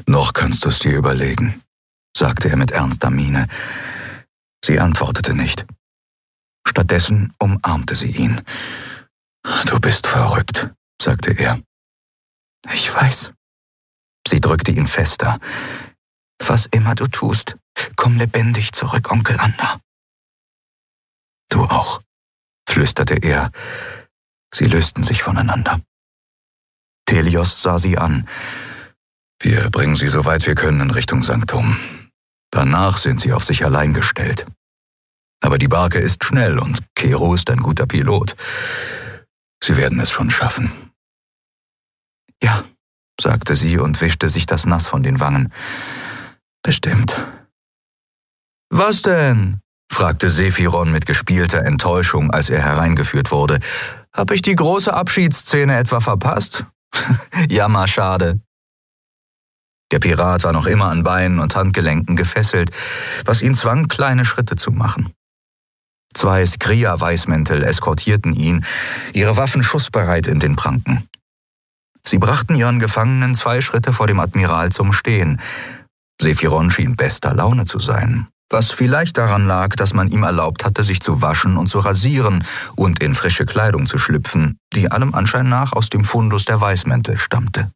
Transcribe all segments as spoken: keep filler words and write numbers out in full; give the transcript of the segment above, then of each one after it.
»Noch kannst du es dir überlegen«, sagte er mit ernster Miene. Sie antwortete nicht. Stattdessen umarmte sie ihn. »Du bist verrückt«, sagte er. »Ich weiß.« Sie drückte ihn fester. »Was immer du tust, komm lebendig zurück, Onkel Ander.« »Du auch«, flüsterte er. Sie lösten sich voneinander. Telios sah sie an. »Wir bringen sie so weit wir können in Richtung Sanktum. Danach sind sie auf sich allein gestellt. Aber die Barke ist schnell und Kero ist ein guter Pilot. Sie werden es schon schaffen.« »Ja«, sagte sie und wischte sich das Nass von den Wangen. »Bestimmt.« »Was denn?« fragte Sephiron mit gespielter Enttäuschung, als er hereingeführt wurde. »Hab ich die große Abschiedsszene etwa verpasst?« »Jammer, schade.« Der Pirat war noch immer an Beinen und Handgelenken gefesselt, was ihn zwang, kleine Schritte zu machen. Zwei Skria-Weißmäntel eskortierten ihn, ihre Waffen schussbereit in den Pranken. Sie brachten ihren Gefangenen zwei Schritte vor dem Admiral zum Stehen. Sephiron schien bester Laune zu sein, was vielleicht daran lag, dass man ihm erlaubt hatte, sich zu waschen und zu rasieren und in frische Kleidung zu schlüpfen, die allem Anschein nach aus dem Fundus der Weißmäntel stammte.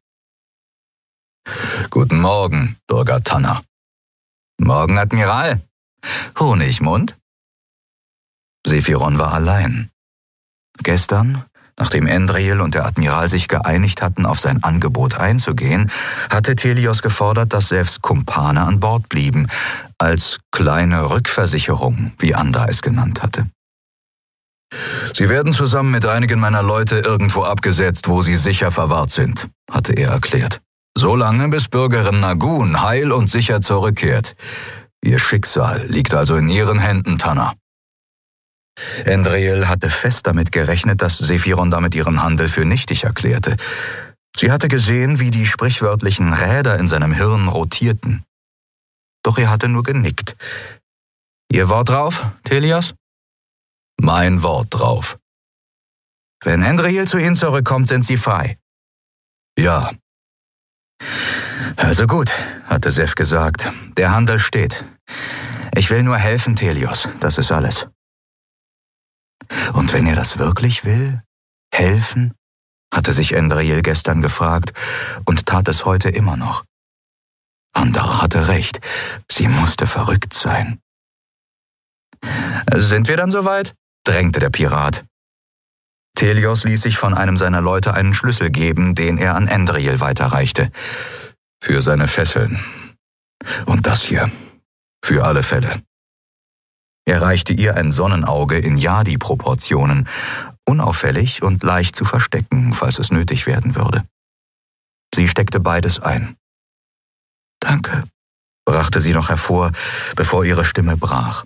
»Guten Morgen, Bürger Tanner.« »Morgen, Admiral. Honigmund?« Sephiron war allein. Gestern, nachdem Endriel und der Admiral sich geeinigt hatten, auf sein Angebot einzugehen, hatte Telios gefordert, dass Sefs Kumpane an Bord blieben, als kleine Rückversicherung, wie Anda es genannt hatte. »Sie werden zusammen mit einigen meiner Leute irgendwo abgesetzt, wo sie sicher verwahrt sind«, hatte er erklärt. »So lange, bis Bürgerin Nagun heil und sicher zurückkehrt. Ihr Schicksal liegt also in ihren Händen, Tanner.« Endriel hatte fest damit gerechnet, dass Sephiron damit ihren Handel für nichtig erklärte. Sie hatte gesehen, wie die sprichwörtlichen Räder in seinem Hirn rotierten. Doch er hatte nur genickt. »Ihr Wort drauf, Telios?« »Mein Wort drauf.« »Wenn Endriel zu Ihnen zurückkommt, sind Sie frei.« »Ja.« »Also gut«, hatte Sef gesagt. »Der Handel steht. Ich will nur helfen, Telios, das ist alles.« Und wenn er das wirklich will? Helfen? Hatte sich Endriel gestern gefragt und tat es heute immer noch. Anda hatte recht, sie musste verrückt sein. »Sind wir dann soweit?« drängte der Pirat. Telios ließ sich von einem seiner Leute einen Schlüssel geben, den er an Endriel weiterreichte. »Für seine Fesseln. Und das hier. Für alle Fälle.« Er reichte ihr ein Sonnenauge in Yadi-Proportionen, unauffällig und leicht zu verstecken, falls es nötig werden würde. Sie steckte beides ein. »Danke«, brachte sie noch hervor, bevor ihre Stimme brach.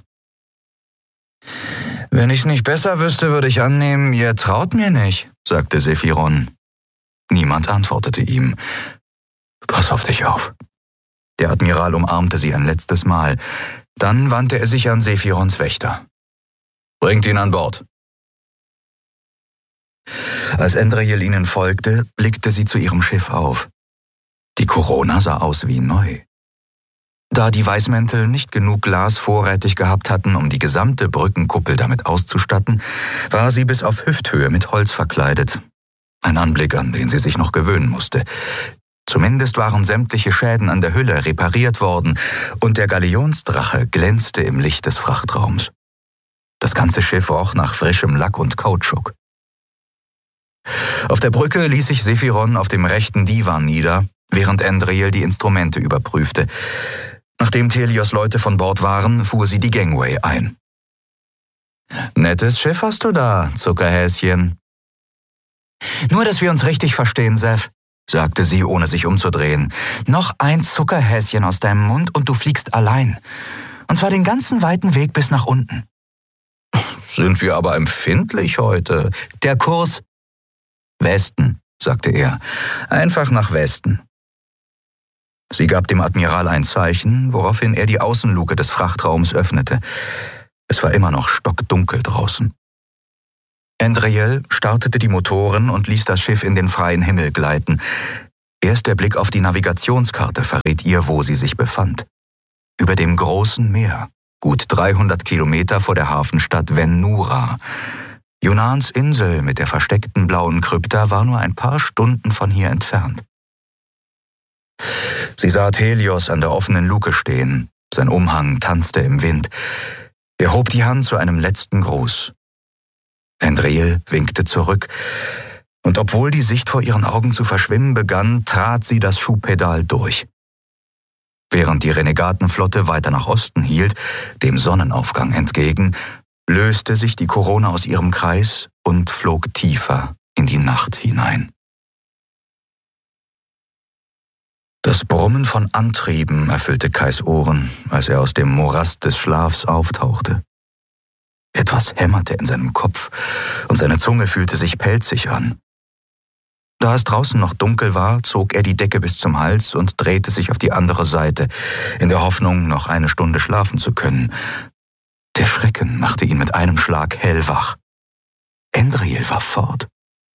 »Wenn ich's nicht besser wüsste, würde ich annehmen, ihr traut mir nicht«, sagte Sephiron. Niemand antwortete ihm. »Pass auf dich auf.« Der Admiral umarmte sie ein letztes Mal. Dann wandte er sich an Sephirons Wächter. »Bringt ihn an Bord.« Als Endriel ihnen folgte, blickte sie zu ihrem Schiff auf. Die Corona sah aus wie neu. Da die Weißmäntel nicht genug Glas vorrätig gehabt hatten, um die gesamte Brückenkuppel damit auszustatten, war sie bis auf Hüfthöhe mit Holz verkleidet. Ein Anblick, an den sie sich noch gewöhnen musste. Zumindest waren sämtliche Schäden an der Hülle repariert worden und der Galionsdrache glänzte im Licht des Frachtraums. Das ganze Schiff roch nach frischem Lack und Kautschuk. Auf der Brücke ließ sich Sephiron auf dem rechten Divan nieder, während Endriel die Instrumente überprüfte. Nachdem Telios Leute von Bord waren, fuhr sie die Gangway ein. »Nettes Schiff hast du da, Zuckerhäschen.« »Nur, dass wir uns richtig verstehen, Sef«, sagte sie, ohne sich umzudrehen. »Noch ein Zuckerhäschen aus deinem Mund und du fliegst allein. Und zwar den ganzen weiten Weg bis nach unten.« »Sind wir aber empfindlich heute?« »Der Kurs?« »Westen«, sagte er. »Einfach nach Westen.« Sie gab dem Admiral ein Zeichen, woraufhin er die Außenluke des Frachtraums öffnete. Es war immer noch stockdunkel draußen. Endriel startete die Motoren und ließ das Schiff in den freien Himmel gleiten. Erst der Blick auf die Navigationskarte verrät ihr, wo sie sich befand. Über dem großen Meer, gut dreihundert Kilometer vor der Hafenstadt Ven-Nura. Yunans Insel mit der versteckten blauen Krypta war nur ein paar Stunden von hier entfernt. Sie sah Helios an der offenen Luke stehen. Sein Umhang tanzte im Wind. Er hob die Hand zu einem letzten Gruß. Endriel winkte zurück, und obwohl die Sicht vor ihren Augen zu verschwimmen begann, trat sie das Schubpedal durch. Während die Renegatenflotte weiter nach Osten hielt, dem Sonnenaufgang entgegen, löste sich die Korona aus ihrem Kreis und flog tiefer in die Nacht hinein. Das Brummen von Antrieben erfüllte Kais Ohren, als er aus dem Morast des Schlafs auftauchte. Etwas hämmerte in seinem Kopf, und seine Zunge fühlte sich pelzig an. Da es draußen noch dunkel war, zog er die Decke bis zum Hals und drehte sich auf die andere Seite, in der Hoffnung, noch eine Stunde schlafen zu können. Der Schrecken machte ihn mit einem Schlag hellwach. Endriel war fort.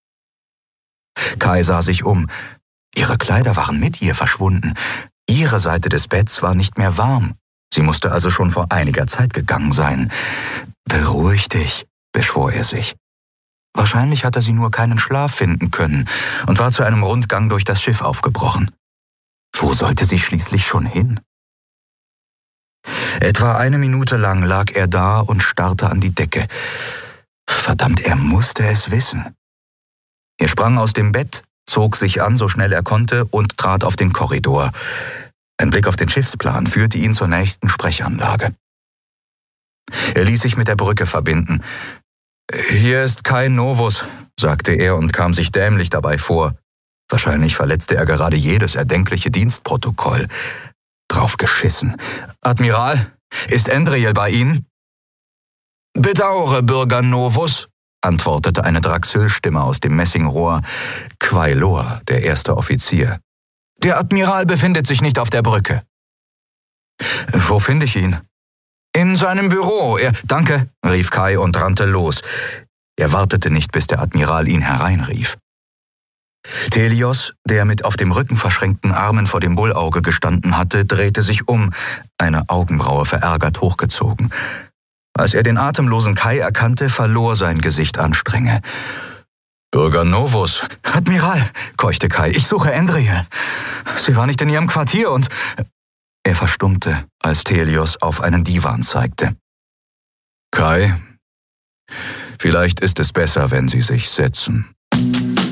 Kai sah sich um. Ihre Kleider waren mit ihr verschwunden. Ihre Seite des Betts war nicht mehr warm. Sie musste also schon vor einiger Zeit gegangen sein. »Beruhig dich«, beschwor er sich. Wahrscheinlich hatte sie nur keinen Schlaf finden können und war zu einem Rundgang durch das Schiff aufgebrochen. Wo sollte sie schließlich schon hin? Etwa eine Minute lang lag er da und starrte an die Decke. Verdammt, er musste es wissen. Er sprang aus dem Bett, zog sich an, so schnell er konnte, und trat auf den Korridor. Ein Blick auf den Schiffsplan führte ihn zur nächsten Sprechanlage. Er ließ sich mit der Brücke verbinden. »Hier ist Kai Novus«, sagte er und kam sich dämlich dabei vor. Wahrscheinlich verletzte er gerade jedes erdenkliche Dienstprotokoll. Drauf geschissen. »Admiral, ist Endriel bei Ihnen?« »Bedauere, Bürger Novus«, antwortete eine Draxyl-Stimme aus dem Messingrohr. Quailor, der erste Offizier. »Der Admiral befindet sich nicht auf der Brücke.« »Wo finde ich ihn?« »In seinem Büro. Er, danke«, rief Kai und rannte los. Er wartete nicht, bis der Admiral ihn hereinrief. Helios, der mit auf dem Rücken verschränkten Armen vor dem Bullauge gestanden hatte, drehte sich um, eine Augenbraue verärgert hochgezogen. Als er den atemlosen Kai erkannte, verlor sein Gesicht an Strenge. »Bürger Novus«, »Admiral«, keuchte Kai, »ich suche Endriel. Sie war nicht in ihrem Quartier und...« Er verstummte, als Helios auf einen Divan zeigte. »Kai, vielleicht ist es besser, wenn Sie sich setzen.«